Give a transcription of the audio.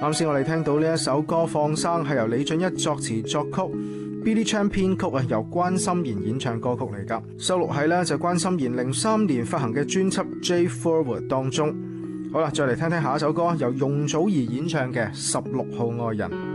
啱先我哋聽到呢一首歌《放生》係由李俊一作詞作曲，Billy Chan 編曲啊，由關心妍演唱歌曲嚟噶，收錄喺呢就關心妍03年發行嘅專輯《J Forward》當中。好啦，再嚟聽聽下一首歌，由容祖兒演唱嘅《16號愛人》。